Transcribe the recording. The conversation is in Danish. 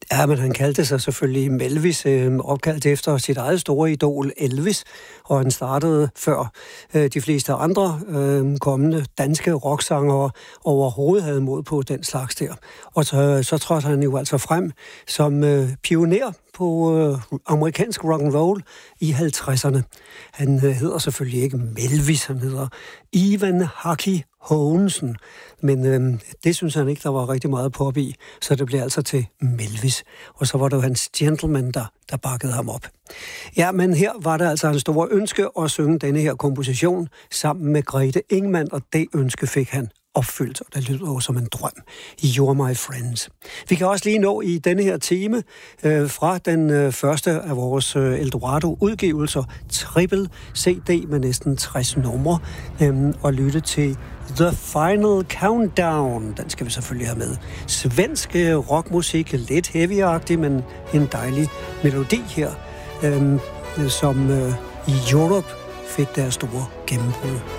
Ja, men han kaldte sig selvfølgelig Melvis, opkaldt efter sit eget store idol Elvis, og han startede før de fleste andre kommende danske rocksangere overhovedet havde mod på den slags der. Og så trådte han jo altså frem som pioner på amerikansk rock'n'roll i 50'erne. Han hedder selvfølgelig ikke Melvis, han hedder Ivan Haki Haagensen, men det synes han ikke, der var rigtig meget pop i, så det blev altså til Melvis. Og så var det jo hans Gentleman, der bakkede ham op. Ja, men her var det altså en stor ønske at synge denne her komposition sammen med Grete Ingmann, og det ønske fik han opfyldt, og det lyder jo som en drøm. You're My Friends. Vi kan også lige nå i denne her time fra den første af vores Eldorado-udgivelser, triple CD med næsten 60 numre, og lytte til The Final Countdown. Den skal vi selvfølgelig have med. Svensk rockmusik, lidt heavy-agtig, men en dejlig melodi her, som i Europe fik deres store gennembrud.